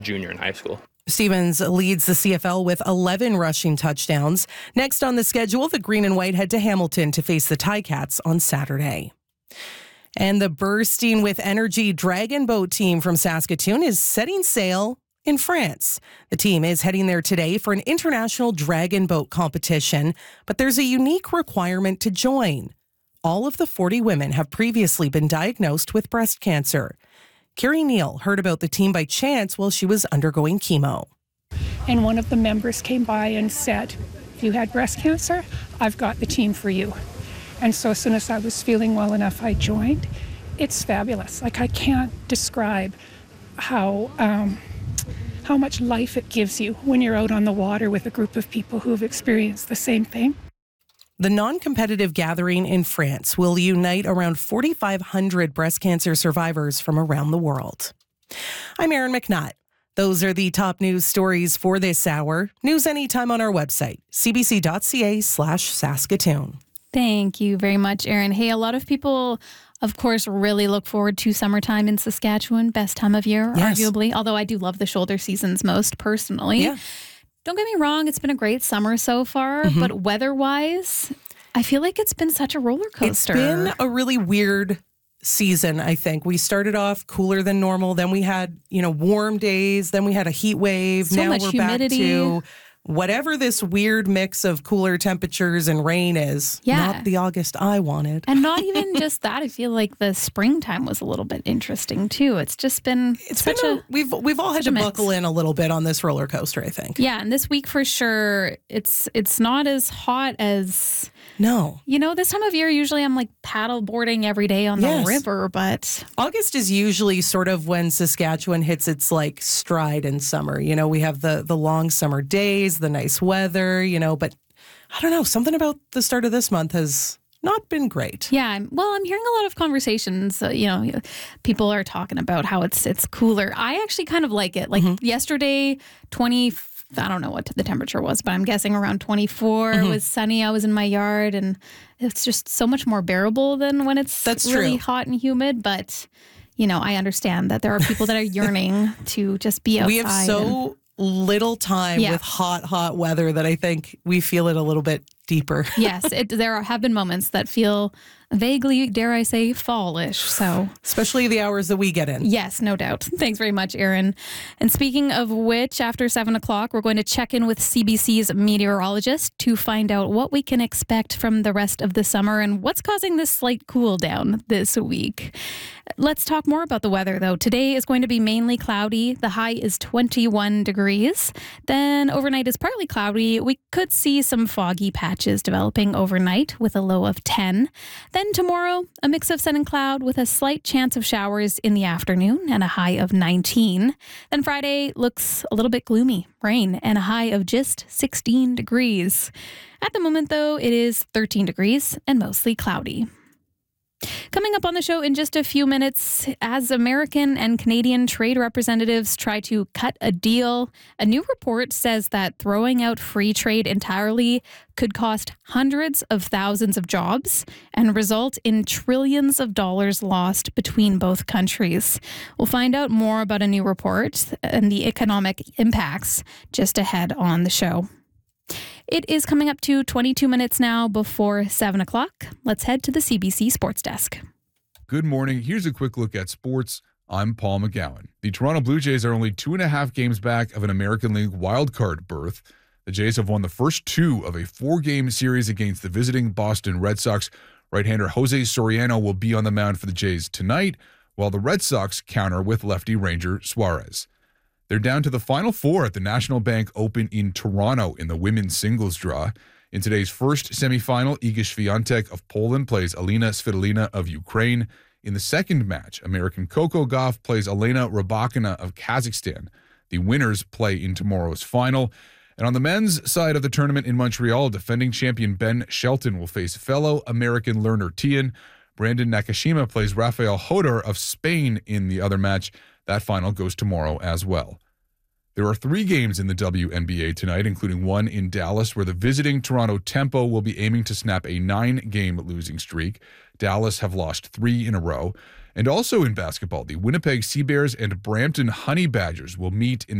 junior in high school. Stevens leads the CFL with 11 rushing touchdowns. Next on the schedule, the Green and White head to Hamilton to face the Ticats on Saturday. And the Bursting with Energy Dragon Boat team from Saskatoon is setting sail in France. The team is heading there today for an international dragon boat competition, but there's a unique requirement to join. All of the 40 women have previously been diagnosed with breast cancer. Carrie Neal heard about the team by chance while she was undergoing chemo. And one of the members came by and said, if you had breast cancer, I've got the team for you. And so as soon as I was feeling well enough, I joined. It's fabulous. Like, I can't describe how much life it gives you when you're out on the water with a group of people who have experienced the same thing. The non-competitive gathering in France will unite around 4,500 breast cancer survivors from around the world. I'm Erin McNutt. Those are the top news stories for this hour. News anytime on our website, cbc.ca/Saskatoon. Thank you very much, Erin. Hey, a lot of people, of course, really look forward to summertime in Saskatchewan. Best time of year, yes, arguably. Although I do love the shoulder seasons most personally. Yeah. Don't get me wrong, it's been a great summer so far, but weather-wise, I feel like it's been such a roller coaster. It's been a really weird season, I think. We started off cooler than normal, then we had, warm days, then we had a heat wave. So now much we're humidity. back to whatever this weird mix of cooler temperatures and rain is. Yeah. Not the August I wanted. And not even just that, I feel like the springtime was a little bit interesting too. It's just been we've all had to buckle in a little bit on this roller coaster, I think. Yeah, and this week for sure, it's not as hot as... No. This time of year, usually I'm like paddle boarding every day on the river, but... August is usually sort of when Saskatchewan hits its like stride in summer. We have the long summer days, the nice weather, but I don't know, something about the start of this month has not been great. Yeah, well, I'm hearing a lot of conversations, people are talking about how it's cooler. I actually kind of like it. Like yesterday, I don't know what the temperature was, but I'm guessing around 24. It was sunny. I was in my yard, and it's just so much more bearable than when it's really hot and humid. But, I understand that there are people that are yearning to just be outside. We have so little time with hot weather that I think we feel it a little bit deeper. Yes, there have been moments that feel vaguely, dare I say, fallish. So, especially the hours that we get in. Yes, no doubt. Thanks very much, Erin. And speaking of which, after 7 o'clock, we're going to check in with CBC's meteorologist to find out what we can expect from the rest of the summer and what's causing this slight cool down this week. Let's talk more about the weather, though. Today is going to be mainly cloudy. The high is 21 degrees. Then overnight is partly cloudy. We could see some foggy patches developing overnight with a low of 10. Then tomorrow, a mix of sun and cloud with a slight chance of showers in the afternoon and a high of 19. Then Friday looks a little bit gloomy, rain, and a high of just 16 degrees. At the moment, though, it is 13 degrees and mostly cloudy. Coming up on the show in just a few minutes, as American and Canadian trade representatives try to cut a deal, a new report says that throwing out free trade entirely could cost hundreds of thousands of jobs and result in trillions of dollars lost between both countries. We'll find out more about a new report and the economic impacts just ahead on the show. It is coming up to 22 minutes now before 7 o'clock. Let's head to the CBC Sports Desk. Good morning. Here's a quick look at sports. I'm Paul McGowan. The Toronto Blue Jays are only 2.5 games back of an American League wildcard berth. The Jays have won the first 2 of a 4-game series against the visiting Boston Red Sox. Right-hander Jose Soriano will be on the mound for the Jays tonight, while the Red Sox counter with lefty Ranger Suarez. They're down to the Final Four at the National Bank Open in Toronto in the women's singles draw. In today's first semifinal, Iga Swiatek of Poland plays Alina Svitolina of Ukraine. In the second match, American Coco Gauff plays Elena Rybakina of Kazakhstan. The winners play in tomorrow's final. And on the men's side of the tournament in Montreal, defending champion Ben Shelton will face fellow American Lerner Tien. Brandon Nakashima plays Rafael Hodor of Spain in the other match. That final goes tomorrow as well. There are 3 games in the WNBA tonight, including one in Dallas, where the visiting Toronto Tempo will be aiming to snap a 9-game losing streak. Dallas have lost 3 in a row. And also in basketball, the Winnipeg Sea Bears and Brampton Honey Badgers will meet in